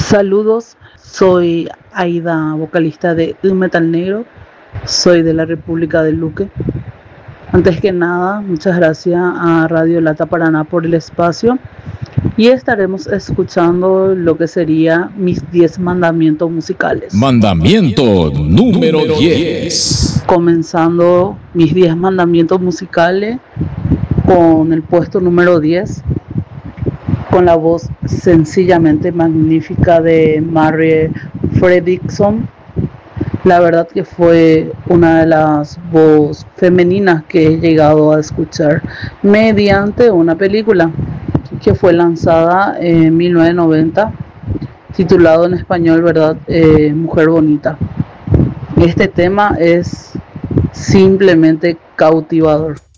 Saludos, soy Aida, vocalista de Un Metal Negro, soy de la República de Luque. Antes que nada, muchas gracias a Radio Lata Paraná por el espacio y estaremos escuchando lo que sería mis 10 mandamientos musicales. Mandamiento número 10. Comenzando mis 10 mandamientos musicales con el puesto número 10, con la voz sencillamente magnífica de Mary Fredriksson. La verdad que fue una de las voces femeninas que he llegado a escuchar mediante una película que fue lanzada en 1990, titulado en español, ¿verdad? Mujer Bonita. Este tema es simplemente cautivador.